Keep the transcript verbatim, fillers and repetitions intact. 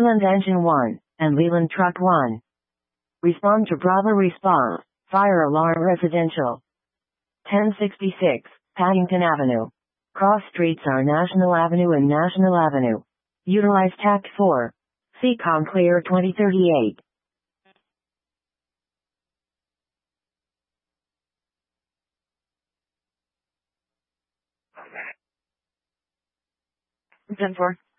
Leland Engine one, and Leland Truck one. Respond to Bravo response. Fire alarm residential. ten sixty-six, Paddington Avenue. Cross streets are National Avenue and National Avenue. Utilize Tact four. C COM clear twenty thirty-eight. ten four.